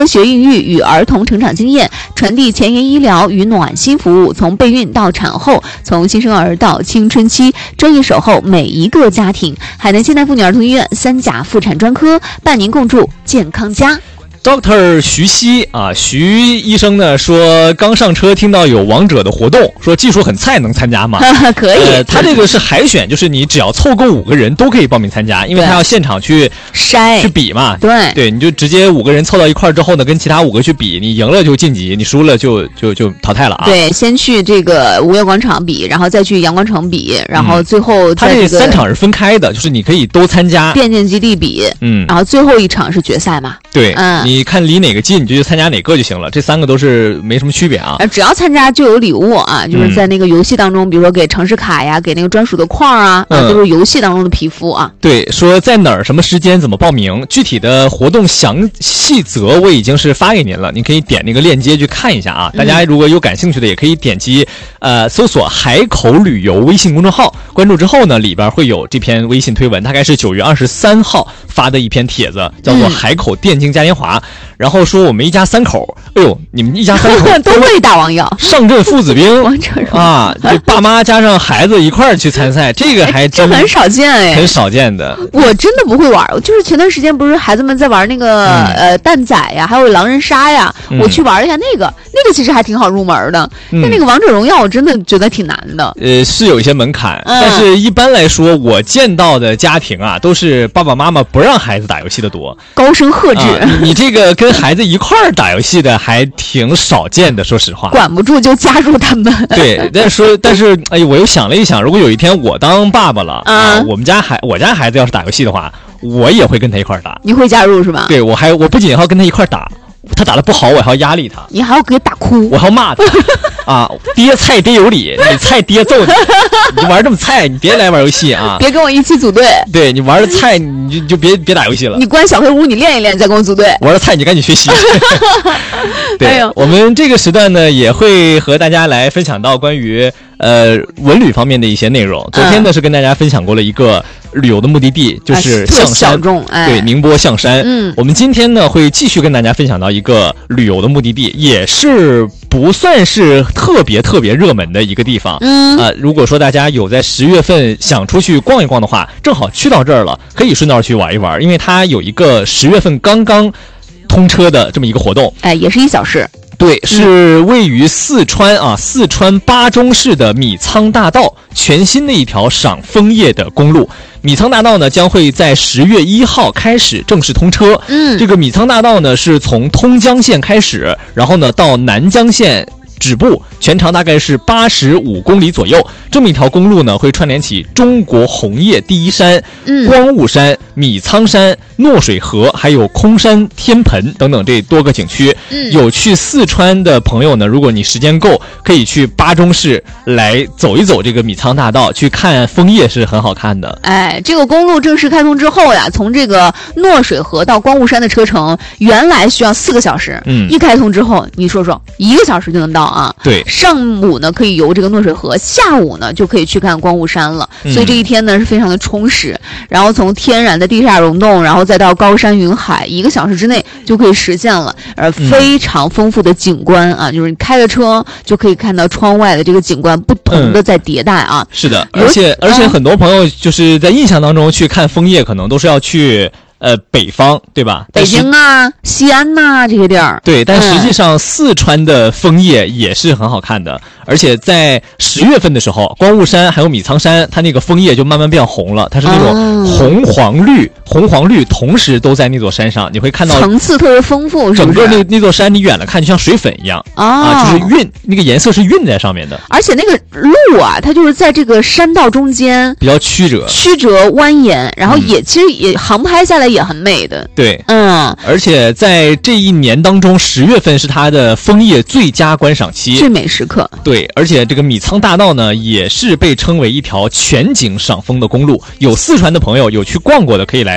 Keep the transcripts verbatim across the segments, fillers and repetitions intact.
科学孕育与儿童成长经验，传递前沿医疗与暖心服务，从备孕到产后，从新生儿到青春期，专业守候每一个家庭。海南现代妇女儿童医院三甲妇产专科伴您共筑健康家。 Doctor 徐熙啊，徐医生呢说刚上车听到有王者的活动，说技术很菜，能参加吗？ 可以、 呃。他这个是海选，就是你只要凑够五个人都可以报名参加，因为他要现场去筛去比嘛。 对对，你就直接五个人凑到一块儿之后呢，跟其他五个去比，你赢了就晋级，你输了就就就淘汰了啊。 对，先去这个五月广场比，然后再去阳光城比，然后最后他这三场是分开的，就是你可以都参加。 电竞基地比，嗯，然后最后一场是决赛嘛。 对， 嗯， 你看离哪个近，你就去参加哪个就行了。这三个都是没什么区别啊。 只要参加就有礼物啊，就是在那个游戏当中，嗯、比如说给城市卡呀，给那个专属的框啊，嗯、啊，都是游戏当中的皮肤啊。 对，说在哪儿、什么时间、怎么报名，具体的活动详细则我已经是发给您了，您可以点那个链接去看一下啊。大家如果有感兴趣的，也可以点击呃搜索海口旅游微信公众号，关注之后呢，里边会有这篇微信推文，大概是九月二十三号发的一篇帖子，叫做海口电竞嘉年华。嗯，然后说我们一家三口，哎呦，你们一家三口都会打王耀， 上阵父子兵啊，就爸妈加上孩子一块儿去参赛，这个还真很少见哎， 很少见的。 我真的不会玩，就是前段时间不是孩子们在玩那个、嗯、呃蛋仔呀，还有狼人杀呀，嗯、我去玩了一下那个，那个其实还挺好入门的。嗯、但那个王者荣耀我真的觉得挺难的， 呃，是有一些门槛， 嗯、 但是一般来说，我见到的家庭啊，都是爸爸妈妈不让孩子打游戏的多， 高声呵斥。 啊、你这个跟孩子一块儿打游戏的还挺少见的，说实话。 管不住就加入他们。 对，但是说，但是哎，我又想了一想，如果有一天我当爸爸了、嗯、啊，我们家孩我家孩子要是打游戏的话，我也会跟他一块儿打。 你会加入是吧？ 对，我还我不仅要跟他一块儿打。他打得不好，我还要压力他， 你还要给他打哭， 我还要骂他啊！爹菜爹有理，你菜爹揍你，你玩这么菜，你别来玩游戏啊！ 别跟我一起组队。 对，你玩的菜，你就就别别打游戏了。 你关小黑屋，你练一练，再跟我组队。 玩的菜，你赶紧学习。对、哎呦，我们这个时段呢，也会和大家来分享到关于呃文旅方面的一些内容。昨天呢、嗯、是跟大家分享过了一个旅游的目的地，就是象山， 哎、 对，宁波象山。 嗯， 我们今天呢会继续跟大家分享到一个旅游的目的地，也是不算是特别特别热门的一个地方。 嗯， 呃，如果说大家有在十月份想出去逛一逛的话，正好去到这儿了，可以顺道去玩一玩，因为它有一个十月份刚刚通车的这么一个活动。 哎，也是一小时。 对，是位于四川啊，四川巴中市的米仓大道，全新的一条赏枫叶的公路。米仓大道呢，将会在十月一号开始正式通车。 嗯， 这个米仓大道呢，是从通江县开始，然后呢到南江县止步，全长大概是八十五公里左右。这么一条公路呢，会串联起中国红叶第一山、 嗯、 光雾山、米仓山、诺水河，还有空山天盆等等这多个景区。 嗯， 有去四川的朋友呢，如果你时间够，可以去巴中市来走一走这个米仓大道，去看枫叶是很好看的。 哎，这个公路正式开通之后呀，从这个诺水河到光雾山的车程原来需要四个小时， 嗯， 一开通之后，你说说一个小时就能到啊。 对， 上午呢可以游这个诺水河，下午呢就可以去看光雾山了， 嗯、 所以这一天呢是非常的充实。然后从天然的地下溶洞，然后再到高山云海，一个小时之内就可以实现了，而非常丰富的景观啊，嗯、就是你开着车就可以看到窗外的这个景观不同的在迭代啊。 嗯、是的，而且而且很多朋友就是在印象当中去看枫叶，可能都是要去。呃，北方对吧？ 北京啊、西安呐、啊、这些地儿。 对，但实际上、嗯、四川的枫叶也是很好看的，而且在十月份的时候，光雾山还有米仓山，它那个枫叶就慢慢变红了，它是那种红黄绿、哦、红黄绿同时都在那座山上，你会看到层次特别丰富，是不是？ 整个那那座山你远了看就像水粉一样、 哦、 啊，就是晕，那个颜色是晕在上面的。 而且那个路啊，它就是在这个山道中间比较曲折、 曲折蜿蜒，然后也、嗯、其实也航拍下来也很美的。 对， 嗯， 而且在这一年当中，十月份是它的枫叶最佳观赏期， 最美时刻。 对，而且这个米仓大道呢，也是被称为一条全景赏枫的公路。有四川的朋友有去逛过的，可以来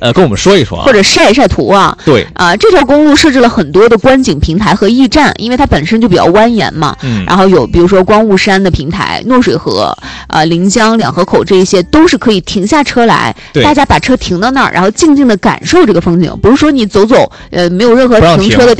呃跟我们说一说啊， 或者晒一晒图啊。 对啊，这条公路设置了很多的观景平台和驿站，因为它本身就比较蜿蜒嘛。 嗯， 然后有比如说光雾山的平台、诺水河、啊临江两河口这一些都是可以停下车来，大家把车停到那儿，然后静静的感受这个风景，不是说你走走呃没有任何停车的地